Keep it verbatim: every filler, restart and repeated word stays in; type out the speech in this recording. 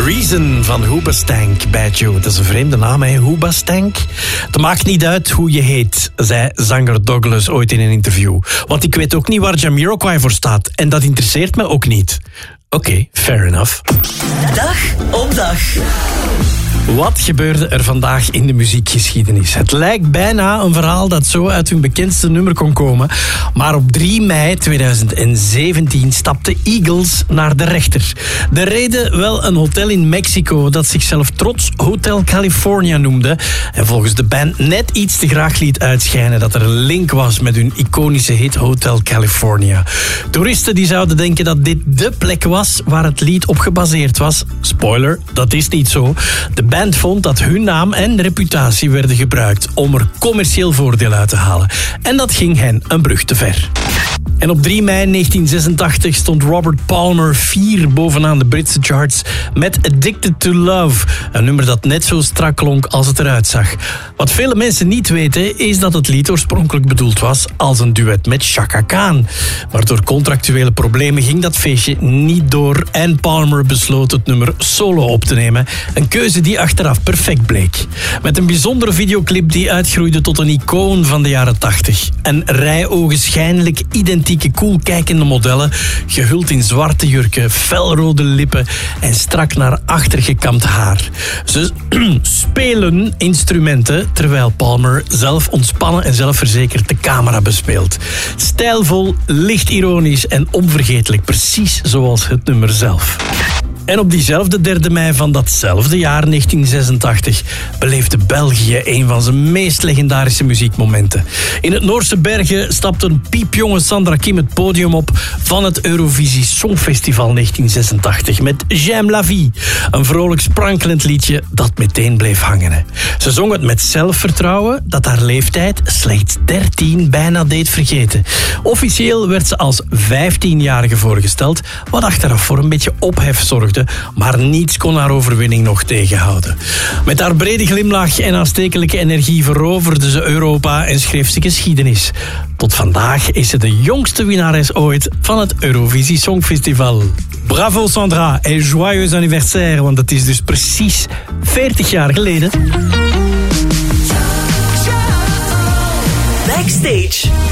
Reason van Hoobastank bij Joe. Dat is een vreemde naam, hè? Hoobastank. Het maakt niet uit hoe je heet, zei zanger Douglas ooit in een interview. Want ik weet ook niet waar Jamiroquai voor staat. En dat interesseert me ook niet. Oké, okay, fair enough. Dag op dag. Wat gebeurde er vandaag in de muziekgeschiedenis? Het lijkt bijna een verhaal dat zo uit hun bekendste nummer kon komen. Maar op drie mei tweeduizend zeventien stapten Eagles naar de rechter. De reden? Wel een hotel in Mexico dat zichzelf trots Hotel California noemde. En volgens de band net iets te graag liet uitschijnen dat er een link was met hun iconische hit Hotel California. Toeristen die zouden denken dat dit dé plek was waar het lied op gebaseerd was. Spoiler, dat is niet zo. De band vond dat hun naam en reputatie werden gebruikt om er commercieel voordeel uit te halen. En dat ging hen een brug te ver. En op drie mei negentien zesentachtig stond Robert Palmer vier bovenaan de Britse charts met Addicted to Love. Een nummer dat net zo strak klonk als het eruit zag. Wat vele mensen niet weten is dat het lied oorspronkelijk bedoeld was als een duet met Chaka Khan. Maar door contractuele problemen ging dat feestje niet door en Palmer besloot het nummer solo op te nemen. Een keuze die achteraf perfect bleek. Met een bijzondere videoclip die uitgroeide tot een icoon van de jaren tachtig. Een rij ogenschijnlijk identieke cool kijkende modellen, gehuld in zwarte jurken, felrode lippen en strak naar achter gekamd haar. Ze spelen instrumenten terwijl Palmer zelf ontspannen en zelfverzekerd de camera bespeelt. Stijlvol, licht ironisch en onvergetelijk, precies zoals het nummer zelf. En op diezelfde derde mei van datzelfde jaar, negentien zesentachtig, beleefde België een van zijn meest legendarische muziekmomenten. In het Noorse Bergen stapte een piepjonge Sandra Kim het podium op van het Eurovisie Songfestival negentien zesentachtig met J'aime la vie, een vrolijk sprankelend liedje dat meteen bleef hangen. Ze zong het met zelfvertrouwen dat haar leeftijd slechts dertien bijna deed vergeten. Officieel werd ze als vijftienjarige voorgesteld, wat achteraf voor een beetje ophef zorgde. Maar niets kon haar overwinning nog tegenhouden. Met haar brede glimlach en aanstekelijke energie veroverde ze Europa en schreef ze geschiedenis. Tot vandaag is ze de jongste winnares ooit van het Eurovisie Songfestival. Bravo Sandra en joyeux anniversaire, want het is dus precies veertig jaar geleden. Backstage.